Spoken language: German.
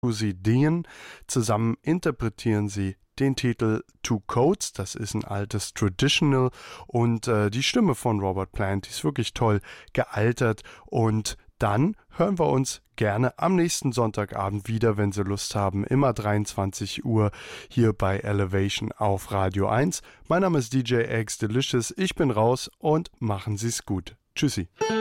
Susie Dean. Zusammen interpretieren sie den Titel Two Coats, das ist ein altes Traditional und die Stimme von Robert Plant, die ist wirklich toll gealtert und dann hören wir uns gerne am nächsten Sonntagabend wieder, wenn Sie Lust haben, immer 23 Uhr hier bei Elevation auf Radio 1. Mein Name ist DJ Eggs Delicious, ich bin raus und machen Sie's gut. Tschüssi.